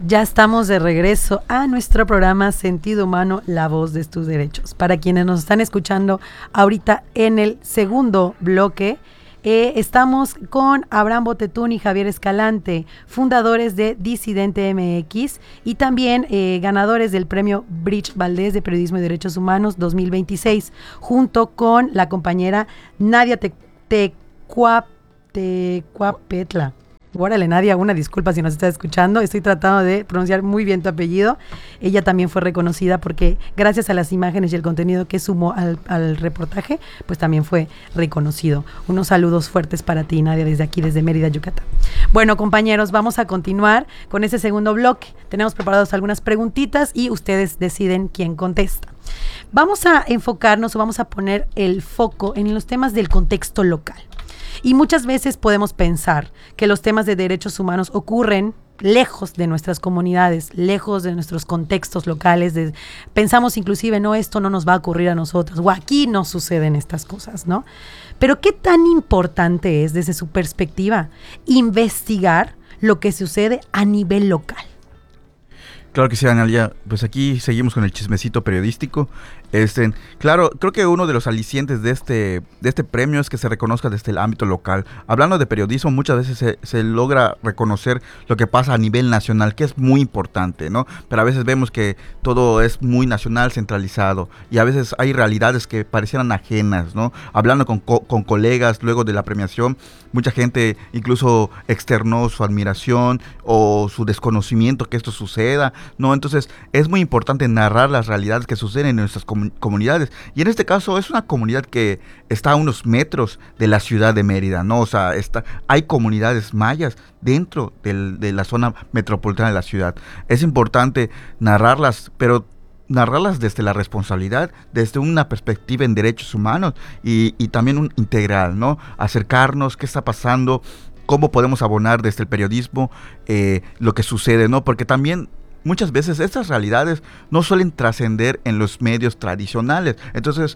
Ya estamos de regreso a nuestro programa Sentido Humano, la voz de tus derechos. Para quienes nos están escuchando ahorita en el segundo bloque, estamos con Abraham Botetún y Javier Escalante, fundadores de Disidente MX y también ganadores del premio Bridge Valdés de Periodismo y Derechos Humanos 2026, junto con la compañera Nadia Tecuapetla. Órale, Nadia, una disculpa si nos estás escuchando, estoy tratando de pronunciar muy bien tu apellido. Ella también fue reconocida porque gracias a las imágenes y el contenido que sumó al reportaje, pues también fue reconocido. Unos saludos fuertes para ti, Nadia, desde aquí, desde Mérida, Yucatán. Bueno, compañeros, vamos a continuar con ese segundo bloque. Tenemos preparados algunas preguntitas y ustedes deciden quién contesta. Vamos a enfocarnos o vamos a poner el foco en los temas del contexto local. Y muchas veces podemos pensar que los temas de derechos humanos ocurren lejos de nuestras comunidades, lejos de nuestros contextos locales. Pensamos inclusive, no, esto no nos va a ocurrir a nosotros, o aquí no suceden estas cosas, ¿no? Pero ¿qué tan importante es desde su perspectiva investigar lo que sucede a nivel local? Claro que sí, Analia. Pues aquí seguimos con el chismecito periodístico. Claro, creo que uno de los alicientes de este premio es que se reconozca desde el ámbito local. Hablando de periodismo, muchas veces se logra reconocer lo que pasa a nivel nacional, que es muy importante, ¿no? Pero a veces vemos que todo es muy nacional, centralizado, y a veces hay realidades que parecieran ajenas, ¿no? Hablando con colegas luego de la premiación, mucha gente incluso externó su admiración o su desconocimiento que esto suceda, ¿no? Entonces es muy importante narrar las realidades que suceden en nuestras comunidades, y en este caso es una comunidad que está a unos metros de la ciudad de Mérida, ¿no? O sea, hay comunidades mayas dentro de la zona metropolitana de la ciudad. Es importante narrarlas, pero narrarlas desde la responsabilidad, desde una perspectiva en derechos humanos y también un integral, ¿no? Acercarnos, qué está pasando, cómo podemos abonar desde el periodismo lo que sucede, ¿no? Porque también muchas veces estas realidades no suelen trascender en los medios tradicionales. Entonces,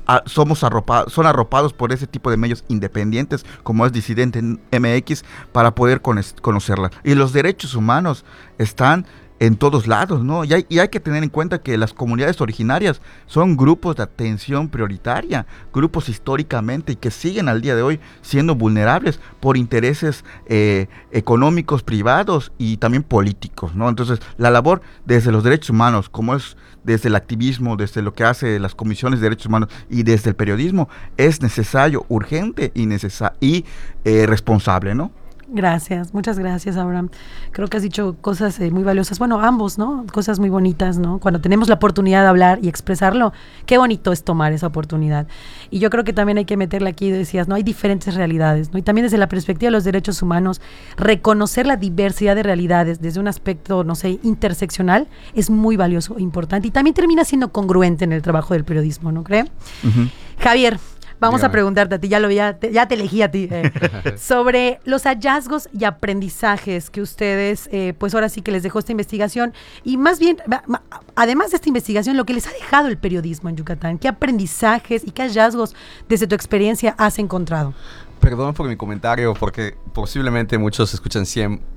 son arropados por ese tipo de medios independientes como es Disidente MX para poder conocerlas. Y los derechos humanos están en todos lados, ¿no? Y hay que tener en cuenta que las comunidades originarias son grupos de atención prioritaria, grupos históricamente y que siguen al día de hoy siendo vulnerables por intereses económicos, privados y también políticos, ¿no? Entonces, la labor desde los derechos humanos, como es desde el activismo, desde lo que hace las comisiones de derechos humanos y desde el periodismo, es necesario, urgente y responsable, ¿no? Gracias, muchas gracias, Abraham. Creo que has dicho cosas muy valiosas, bueno, ambos, ¿no? Cosas muy bonitas, ¿no? Cuando tenemos la oportunidad de hablar y expresarlo, qué bonito es tomar esa oportunidad. Y yo creo que también hay que meterle aquí, decías, ¿no? Hay diferentes realidades, ¿no? Y también desde la perspectiva de los derechos humanos, reconocer la diversidad de realidades desde un aspecto, no sé, interseccional, es muy valioso e importante. Y también termina siendo congruente en el trabajo del periodismo, ¿no cree? Uh-huh. Javier, vamos a preguntarte a ti, ya te elegí a ti, sobre los hallazgos y aprendizajes que ustedes, pues ahora sí que les dejó esta investigación, y más bien, además de esta investigación, lo que les ha dejado el periodismo en Yucatán. ¿Qué aprendizajes y qué hallazgos desde tu experiencia has encontrado? Perdón por mi comentario, porque posiblemente muchos escuchan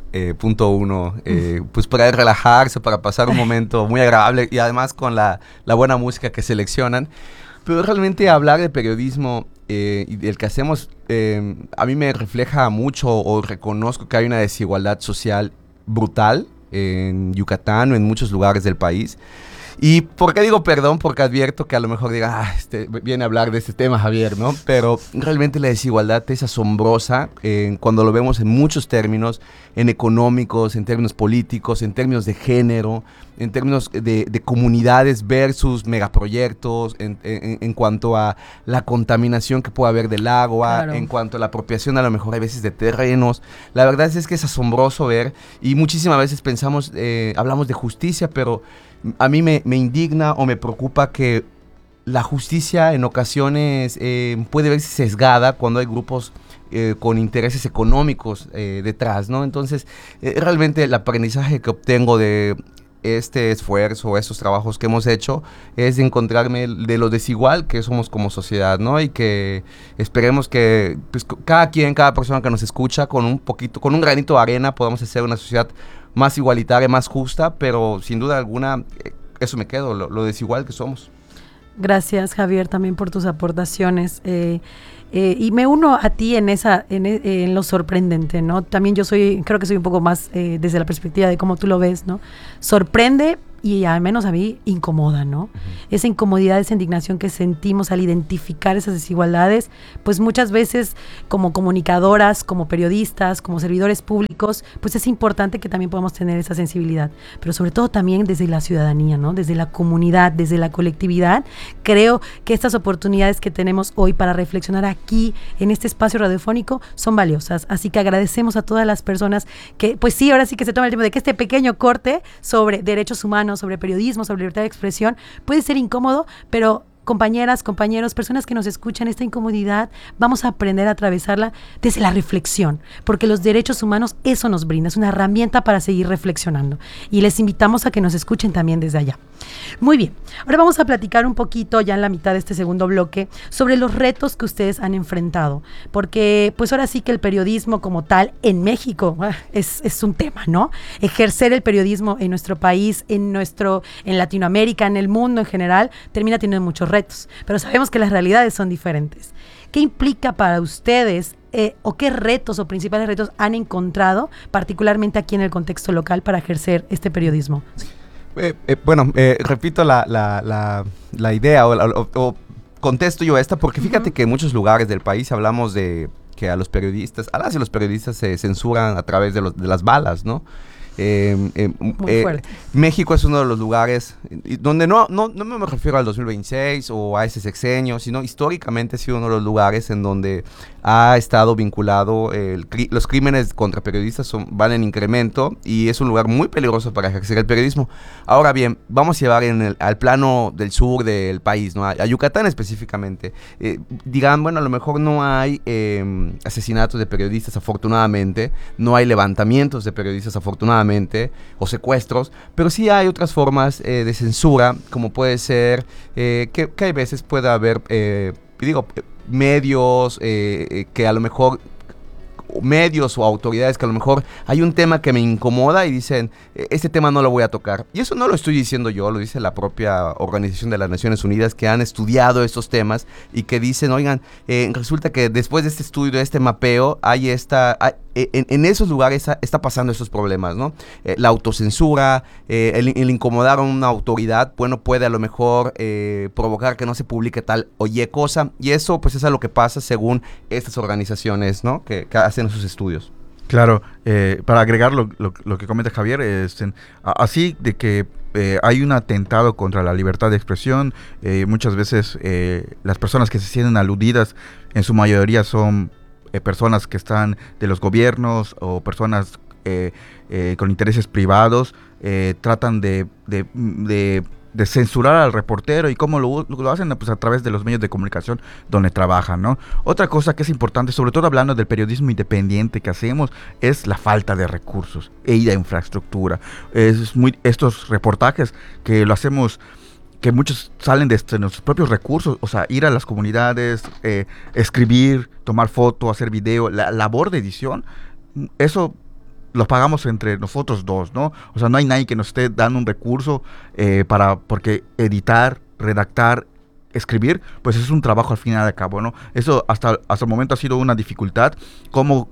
100.1, pues para relajarse, para pasar un momento muy agradable y además con la buena música que seleccionan. Pero realmente hablar de periodismo y del que hacemos, a mí me refleja mucho o reconozco que hay una desigualdad social brutal en Yucatán o en muchos lugares del país. ¿Y por qué digo perdón? Porque advierto que a lo mejor diga, viene a hablar de este tema, Javier, ¿no? Pero realmente la desigualdad es asombrosa cuando lo vemos en muchos términos, en económicos, en términos políticos, en términos de género, en términos de comunidades versus megaproyectos, en cuanto a la contaminación que puede haber del agua, claro, en cuanto a la apropiación a lo mejor a veces de terrenos. La verdad es que es asombroso ver, y muchísimas veces hablamos de justicia, pero a mí me indigna o me preocupa que la justicia en ocasiones puede verse sesgada cuando hay grupos con intereses económicos detrás, ¿no? Entonces, realmente el aprendizaje que obtengo de este esfuerzo, estos trabajos que hemos hecho, es de encontrarme de lo desigual que somos como sociedad, ¿no? Y que esperemos que pues, cada persona que nos escucha, con un granito de arena, podamos hacer una sociedad más igualitaria, más justa, pero sin duda alguna, eso me quedo, lo desigual que somos. Gracias, Javier, también por tus aportaciones. Y me uno a ti en lo sorprendente, ¿no? También creo que soy un poco más desde la perspectiva de cómo tú lo ves, ¿no? Sorprende y al menos a mí incomoda, ¿no? Uh-huh. Esa incomodidad, esa indignación que sentimos al identificar esas desigualdades, pues muchas veces como comunicadoras, como periodistas, como servidores públicos, pues es importante que también podamos tener esa sensibilidad, pero sobre todo también desde la ciudadanía, ¿no? Desde la comunidad, desde la colectividad. Creo que estas oportunidades que tenemos hoy para reflexionar aquí en este espacio radiofónico son valiosas, así que agradecemos a todas las personas que, pues sí, ahora sí que se toma el tiempo de que este pequeño corte sobre derechos humanos, sobre periodismo, sobre libertad de expresión, puede ser incómodo, pero compañeras, compañeros, personas que nos escuchan, esta incomodidad, vamos a aprender a atravesarla desde la reflexión, porque los derechos humanos eso nos brinda, es una herramienta para seguir reflexionando. Y les invitamos a que nos escuchen también desde allá. Muy bien, ahora vamos a platicar un poquito, ya en la mitad de este segundo bloque, sobre los retos que ustedes han enfrentado, porque pues ahora sí que el periodismo como tal en México es un tema, ¿no? Ejercer el periodismo en nuestro país, en Latinoamérica, en el mundo en general, termina teniendo muchos retos, pero sabemos que las realidades son diferentes. ¿Qué implica para ustedes o qué retos o principales retos han encontrado, particularmente aquí en el contexto local, para ejercer este periodismo? Repito la idea o contesto yo esta, porque fíjate que en muchos lugares del país hablamos de que a los periodistas se censuran a través de las balas, ¿no? Muy fuerte. México es uno de los lugares donde no me refiero al 2026 o a ese sexenio, sino históricamente ha sido uno de los lugares en donde ha estado vinculado los crímenes contra periodistas van en incremento y es un lugar muy peligroso para ejercer el periodismo. Ahora bien, vamos a llevar al plano del sur del país, ¿no? A Yucatán específicamente. Dirán, bueno, a lo mejor no hay asesinatos de periodistas, afortunadamente, no hay levantamientos de periodistas, afortunadamente, o secuestros, pero sí hay otras formas de censura, como puede ser que hay veces puede haber, medios que a lo mejor medios o autoridades que a lo mejor hay un tema que me incomoda y dicen, este tema no lo voy a tocar. Y eso no lo estoy diciendo yo, lo dice la propia Organización de las Naciones Unidas, que han estudiado estos temas y que dicen, oigan, resulta que después de este estudio, de este mapeo, en esos lugares está pasando estos problemas, ¿no? La autocensura, el incomodar a una autoridad, bueno, puede a lo mejor provocar que no se publique tal o Y cosa, y eso pues es a lo que pasa según estas organizaciones, ¿no? Que hacen sus estudios. Claro, para agregar lo que comenta Javier, así de que hay un atentado contra la libertad de expresión, muchas veces las personas que se sienten aludidas en su mayoría son personas que están de los gobiernos o personas con intereses privados, tratan de censurar al reportero. ¿Y cómo lo hacen? Pues a través de los medios de comunicación donde trabajan, ¿no? Otra cosa que es importante, sobre todo hablando del periodismo independiente que hacemos, es la falta de recursos y de infraestructura. Estos reportajes que lo hacemos, que muchos salen de nuestros propios recursos, o sea, ir a las comunidades, escribir, tomar foto, hacer video, la labor de edición, eso los pagamos entre nosotros dos, ¿no? O sea, no hay nadie que nos esté dando un recurso porque editar, redactar, escribir, pues es un trabajo al final de cabo, ¿no? Eso hasta el momento ha sido una dificultad, cómo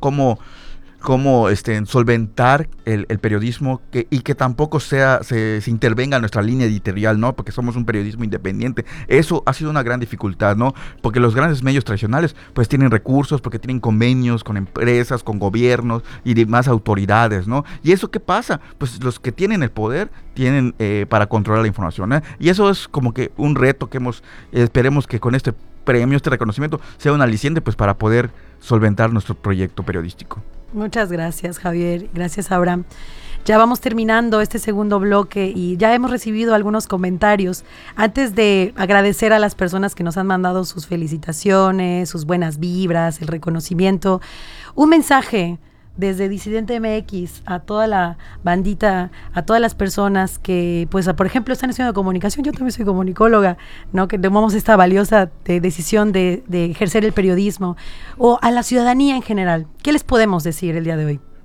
solventar el periodismo y que tampoco se intervenga en nuestra línea editorial, ¿no? Porque somos un periodismo independiente. Eso ha sido una gran dificultad, ¿no? Porque los grandes medios tradicionales pues tienen recursos, porque tienen convenios con empresas, con gobiernos y demás autoridades, ¿no? ¿Y eso qué pasa? Pues los que tienen el poder tienen para controlar la información, ¿eh? Y eso es como que un reto que esperemos que con este premio, este reconocimiento, sea un aliciente pues para poder solventar nuestro proyecto periodístico. Muchas gracias, Javier. Gracias, Abraham. Ya vamos terminando este segundo bloque y ya hemos recibido algunos comentarios. Antes de agradecer a las personas que nos han mandado sus felicitaciones, sus buenas vibras, el reconocimiento, un mensaje desde Disidente MX a toda la bandita, a todas las personas que, pues, por ejemplo, están estudiando comunicación. Yo también soy comunicóloga, ¿no? Que tomamos esta valiosa decisión de ejercer el periodismo, o a la ciudadanía en general. ¿Qué les podemos decir el día de hoy?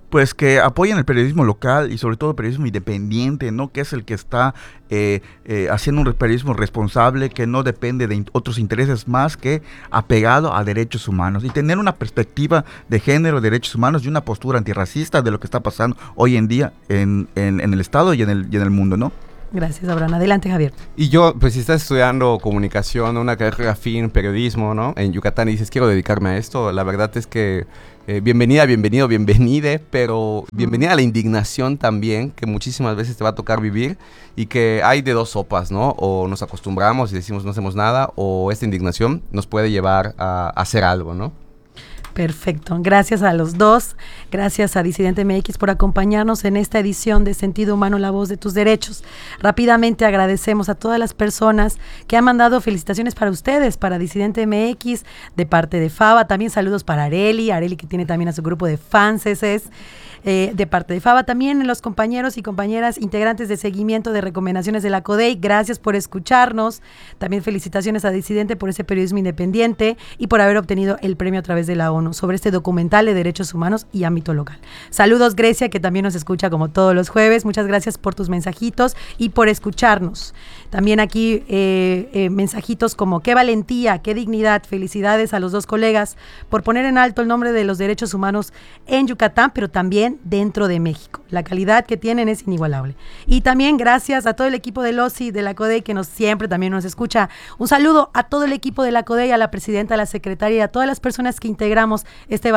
pues que apoyen el periodismo local y sobre todo el periodismo independiente, ¿no? Que es el que está haciendo un periodismo responsable, que no depende de otros intereses más que apegado a derechos humanos, y tener una perspectiva de género, derechos humanos y una postura antirracista de lo que está pasando hoy en día en el Estado y en el mundo, ¿no? Gracias, Abraham. Adelante, Javier. Y yo, pues si estás estudiando comunicación, una carrera afín, periodismo, ¿no? En Yucatán y dices, quiero dedicarme a esto, la verdad es que bienvenida, bienvenido, bienvenide, pero bienvenida a la indignación también, que muchísimas veces te va a tocar vivir, y que hay de dos sopas, ¿no? O nos acostumbramos y decimos no hacemos nada, o esta indignación nos puede llevar a hacer algo, ¿no? Perfecto. Gracias a los dos. Gracias a Disidente MX por acompañarnos en esta edición de Sentido Humano, la voz de tus derechos. Rápidamente agradecemos a todas las personas que han mandado felicitaciones para ustedes, para Disidente MX, de parte de Faba. También saludos para Areli que tiene también a su grupo de fans, de parte de Faba. También los compañeros y compañeras integrantes de seguimiento de recomendaciones de la CODEI, gracias por escucharnos. También felicitaciones a Disidente por ese periodismo independiente y por haber obtenido el premio a través de la ONU sobre este documental de derechos humanos y ámbito local. Saludos, Grecia, que también nos escucha como todos los jueves. Muchas gracias por tus mensajitos y por escucharnos. También aquí mensajitos como qué valentía, qué dignidad. Felicidades a los dos colegas por poner en alto el nombre de los derechos humanos en Yucatán, pero también dentro de México. La calidad que tienen es inigualable. Y también gracias a todo el equipo del OSI, de la CODEI, que siempre también nos escucha. Un saludo a todo el equipo de la CODEI, a la presidenta, a la secretaria y a todas las personas que integramos esa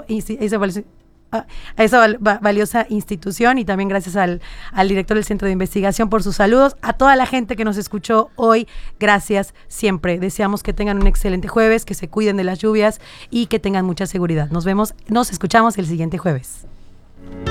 valiosa institución, y también gracias al director del Centro de Investigación por sus saludos. A toda la gente que nos escuchó hoy, gracias siempre. Deseamos que tengan un excelente jueves, que se cuiden de las lluvias y que tengan mucha seguridad. Nos escuchamos el siguiente jueves.